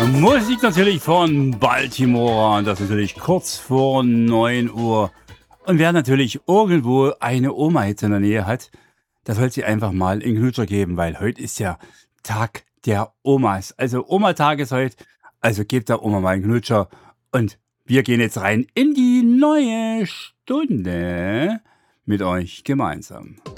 Musik natürlich von Baltimore und das natürlich kurz vor 9 Uhr. Und wer natürlich irgendwo eine Oma jetzt in der Nähe hat, der soll sie einfach mal einen Knutscher geben, weil heute ist ja Tag der Omas. Also Oma-Tag ist heute, also gebt der Oma mal einen Knutscher. Und wir gehen jetzt rein in die neue Stunde mit euch gemeinsam.